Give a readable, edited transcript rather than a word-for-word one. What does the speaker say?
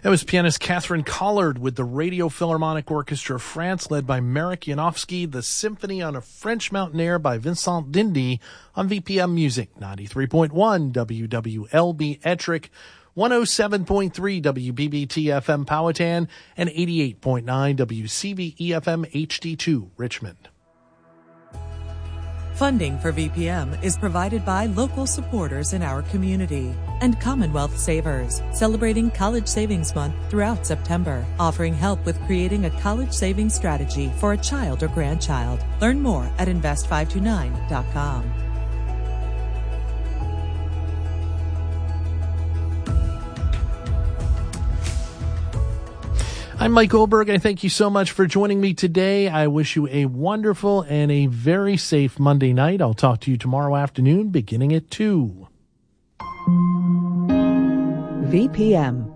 That was pianist Catherine Collard with the Radio Philharmonic Orchestra of France, led by Marek Janowski, the Symphony on a French Mountain Air by Vincent Dindy on VPM Music, 93.1 WWLB Ettrick, 107.3 WBBT FM Powhatan, and 88.9 WCVE FM HD2 Richmond. Funding for VPM is provided by local supporters in our community and Commonwealth Savers, celebrating College Savings Month throughout September, offering help with creating a college savings strategy for a child or grandchild. Learn more at invest529.com. I'm Mike Goldberg. I thank you so much for joining me today. I wish you a wonderful and a very safe Monday night. I'll talk to you tomorrow afternoon beginning at 2. VPM